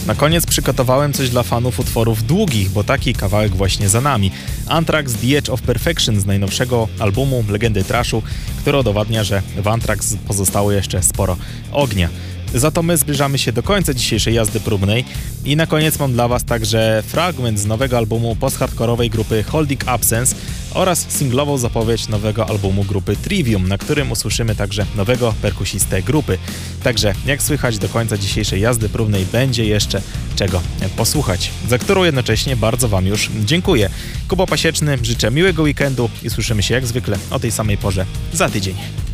Na koniec przygotowałem coś dla fanów utworów długich, bo taki kawałek właśnie za nami. Anthrax The Edge of Perfection z najnowszego albumu Legendy Trashu, który udowadnia, że w Anthrax pozostało jeszcze sporo ognia. Za to my zbliżamy się do końca dzisiejszej jazdy próbnej i na koniec mam dla Was także fragment z nowego albumu post-hardkorowej grupy Holding Absence oraz singlową zapowiedź nowego albumu grupy Trivium, na którym usłyszymy także nowego perkusistę grupy. Także jak słychać, do końca dzisiejszej jazdy próbnej będzie jeszcze czego posłuchać, za którą jednocześnie bardzo Wam już dziękuję. Kuba Pasieczny, życzę miłego weekendu i słyszymy się jak zwykle o tej samej porze za tydzień.